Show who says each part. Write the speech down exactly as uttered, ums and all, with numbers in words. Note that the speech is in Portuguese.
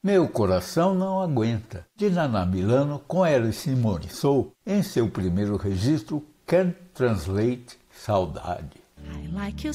Speaker 1: Meu Coração Não Aguenta, de Naná Milano com Elis Simone Sou, em seu primeiro registro Can't Translate Saudade.
Speaker 2: I like you